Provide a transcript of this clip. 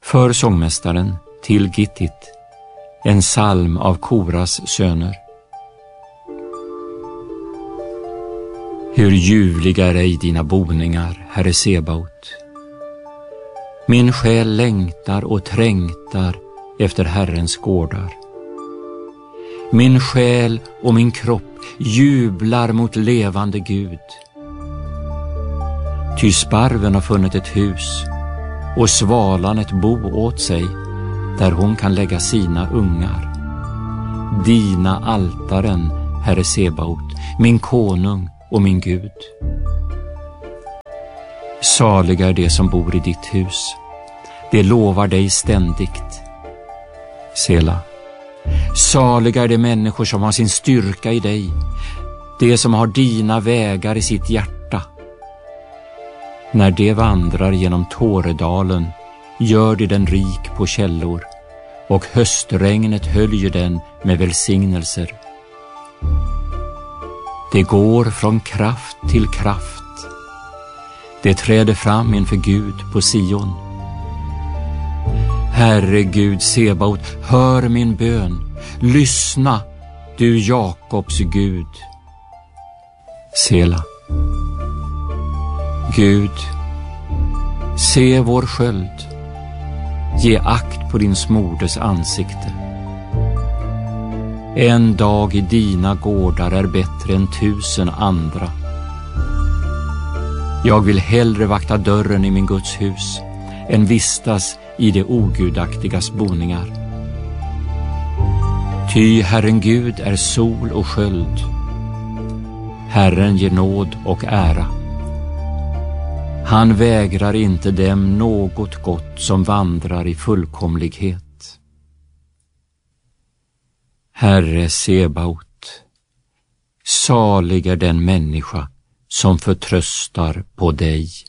För sångmästaren till Gittit, en psalm av Koras söner. Hur ljuvliga är ej dina boningar, Herre Sebaot. Min själ längtar och trängtar efter Herrens gårdar. Min själ och min kropp jublar mot levande Gud. Ty sparven har funnit ett hus och svalan ett bo åt sig, där hon kan lägga sina ungar. Dina altaren, Herre Sebaot, min konung och min Gud. Saliga är de som bor i ditt hus. Det lovar dig ständigt. Sela. Saliga är de människor som har sin styrka i dig, de som har dina vägar i sitt hjärta. När de vandrar genom Tåredalen gör de den rik på källor, och höstregnet höljer den med välsignelser. Det går från kraft till kraft. Det träder fram inför Gud på Sion. Herre Gud Sebaot, hör min bön. Lyssna, du Jakobs Gud. Sela. Gud, se vår sköld. Ge akt på din smordes ansikte. En dag i dina gårdar är bättre än 1000 andra. Jag vill hellre vakta dörren i min Guds hus än vistas i det ogudaktigas boningar. Ty Herren Gud är sol och sköld. Herren ger nåd och ära. Han vägrar inte dem något gott som vandrar i fullkomlighet. Herre Sebaot, salig är den människa som förtröstar på dig.